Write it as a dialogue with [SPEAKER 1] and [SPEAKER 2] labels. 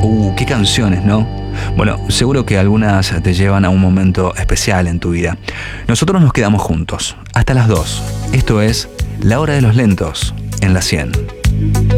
[SPEAKER 1] Qué canciones, ¿no? Bueno, seguro que algunas te llevan a un momento especial en tu vida. Nosotros nos quedamos juntos, hasta las 2. Esto es La Hora de los Lentos, en la 100.